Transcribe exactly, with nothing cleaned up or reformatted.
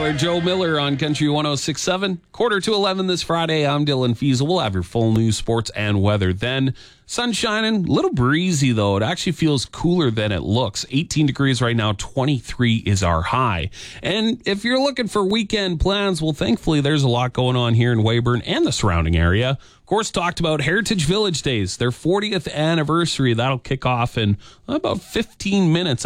Taylor, Joe Miller on Country one oh six point seven. Quarter to eleven this Friday. I'm Dylan Fiesel. We'll have your full news, sports, and weather then. Sun shining, a little breezy though. It actually feels cooler than it looks. eighteen degrees right now, twenty-three is our high. And if you're looking for weekend plans, well, thankfully there's a lot going on here in Weyburn and the surrounding area. Of course, talked about Heritage Village Days, their fortieth anniversary. That'll kick off in about fifteen minutes.